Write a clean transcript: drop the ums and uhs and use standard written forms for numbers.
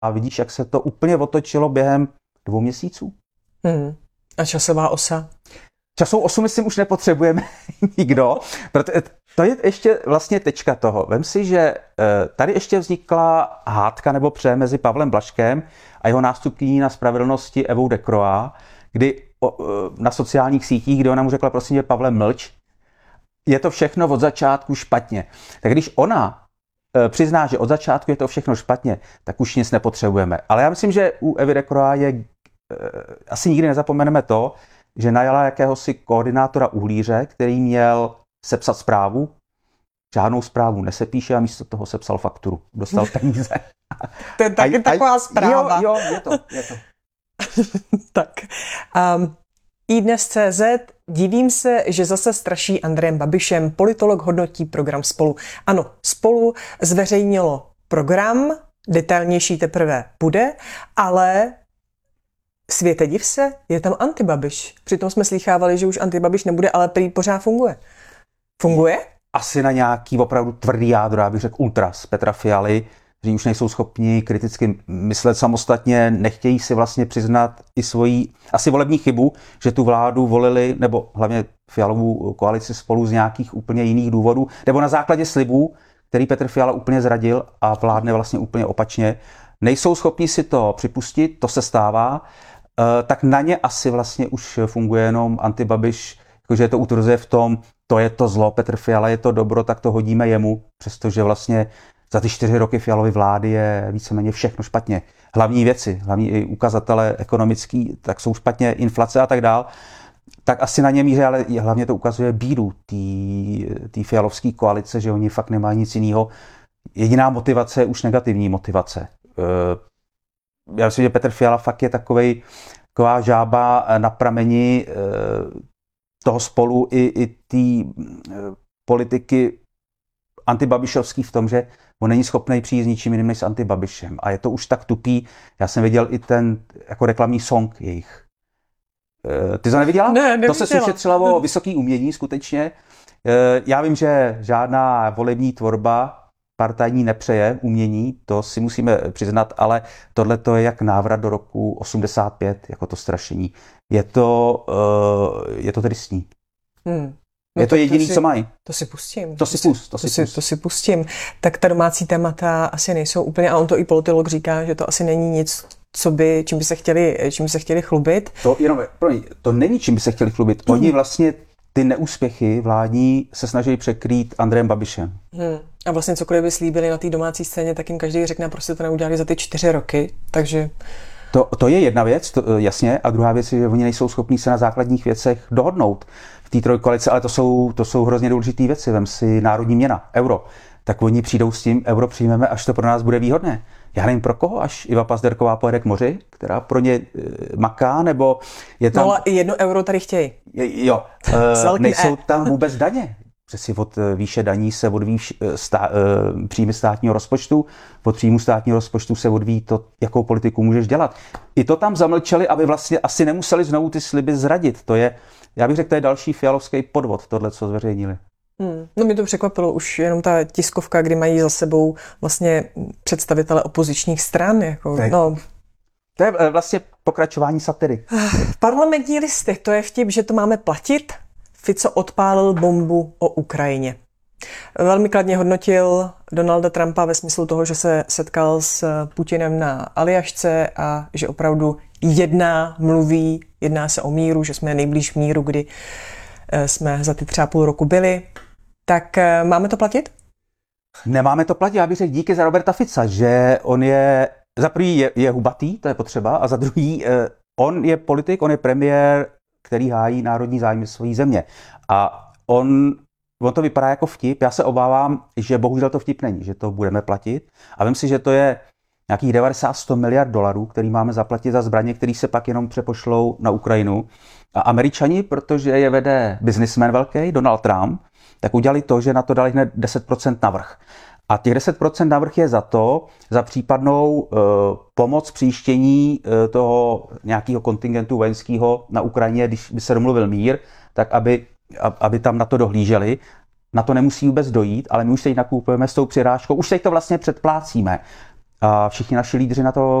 A vidíš, jak se to úplně otočilo během 2 měsíců. A časová osa? Časovou osu, myslím, už nepotřebujeme nikdo, protože to je ještě vlastně tečka toho. Vem si, že tady ještě vznikla hádka nebo pře mezi Pavlem Blažkem a jeho nástupkyní na spravedlnosti Evou Decroix, kdy na sociálních sítích, kde ona mu řekla, prosím tě, Pavle, mlč, je to všechno od začátku špatně. Tak když ona přizná, že od začátku je to všechno špatně, tak už nic nepotřebujeme. Ale já myslím, že u Evy Decroix je asi nikdy nezapomeneme to, že najala jakéhosi koordinátora uhlíře, který měl sepsat zprávu. Žádnou zprávu nesepíše a místo toho sepsal fakturu. Dostal peníze. To je taky taková zpráva. Jo, je to. Tak. iDnes.cz. Divím se, že zase straší Andrejem Babišem. Politolog hodnotí program Spolu. Ano, Spolu zveřejnilo program, detailnější teprve bude, ale světe div se, je tam antibabiš. Přitom jsme slýchávali, že už antibabiš nebude, ale prý pořád funguje. Funguje? Asi na nějaký opravdu tvrdý jádro, já bych řekl ultras Petra Fialy, že už nejsou schopni kriticky myslet samostatně, nechtějí si vlastně přiznat i svoji asi volební chybu, že tu vládu volili, nebo hlavně Fialovu koalici Spolu z nějakých úplně jiných důvodů, nebo na základě slibů, který Petr Fiala úplně zradil a vládne vlastně úplně opačně. Nejsou schopni si to připustit, to se stává, tak na ně asi vlastně už funguje jenom antibabiš, jakože to utvrzuje v tom, to je to zlo, Petr Fiala je to dobro, tak to hodíme jemu, přestože vlastně za ty 4 roky Fialovy vlády je víceméně všechno špatně. Hlavní věci, hlavní i ukazatele ekonomický, tak jsou špatně, inflace a tak dál. Tak asi na ně míře, ale hlavně to ukazuje bídu té Fialovské koalice, že oni fakt nemají nic jiného. Jediná motivace je už negativní motivace. Já myslím, že Petr Fiala fakt je taková žába na prameni toho Spolu i té politiky antibabišovský v tom, že on není schopný přijít s ničím jiným než s antibabišem. A je to už tak tupý. Já jsem viděl i ten jako reklamní song jejich. Ty to neviděla? Ne, neviděla. To se soustředila o vysoký umění skutečně. Já vím, že žádná volební tvorba partajní nepřeje umění, to si musíme přiznat, ale tohle to je jak návrat do roku 85, jako to strašení. Je to tristní. No je to jediný, co mají. To si pustím. To si pustím. Tak ta domácí témata asi nejsou úplně, a on to i politolog říká, že to asi není nic, čím by se chtěli chlubit. To není, čím by se chtěli chlubit. Oni vlastně ty neúspěchy vládní se snaží překrýt Andrejem Babišem. A vlastně cokoliv by slíbili na té domácí scéně, tak jim každý řekne, prostě to neudělali za ty 4 roky, takže... To je jedna věc, jasně, a druhá věc je, že oni nejsou schopní se na základních věcech dohodnout v té trojkoalici, ale to jsou hrozně důležité věci. Vem si národní měna, euro. Tak oni přijdou s tím, euro přijmeme, až to pro nás bude výhodné. Já nevím pro koho, až Iva Pazderková pojede k moři, která pro ně maká, nebo je tam... No ale 1 euro tady chtějí. Jo, nejsou tam vůbec daně. Přesně od výše daní se odvíjí příjmy státního rozpočtu, od příjmu státního rozpočtu se odvíjí to, jakou politiku můžeš dělat. I to tam zamlčeli, aby vlastně asi nemuseli znovu ty sliby zradit. To je, já bych řekl, to je další fialovský podvod, tohle, co zveřejnili. No mě to překvapilo, už jenom ta tiskovka, kdy mají za sebou vlastně představitele opozičních stran. To je vlastně pokračování satiry. Parlamentní listy, to je vtip, že to máme platit. Fico odpálil bombu o Ukrajině. Velmi kladně hodnotil Donalda Trumpa ve smyslu toho, že se setkal s Putinem na Aljašce a že opravdu jedná se o míru, že jsme nejblíž míru, kdy jsme za ty třeba půl roku byli. Tak máme to platit? Nemáme to platit, já bych řekl díky za Roberta Fica, že on je, za prvý je hubatý, to je potřeba, a za druhý on je politik, on je premiér, který hájí národní zájmy své země. A on to vypadá jako vtip. Já se obávám, že bohužel to vtip není, že to budeme platit. A vím si, že to je nějakých 90-100 miliard dolarů, který máme zaplatit za zbraně, které se pak jenom přepošlou na Ukrajinu. A Američani, protože je vede biznismen velký, Donald Trump, tak udělali to, že na to dali hned 10% navrch. A těch 10% navrch je za případnou pomoc příštění toho nějakého kontingentu vojenského na Ukrajině, když by se domluvil mír, tak aby tam na to dohlíželi. Na to nemusí vůbec dojít, ale my už teď nakupujeme s tou přirážkou, už teď to vlastně předplácíme. A všichni naši lídři na to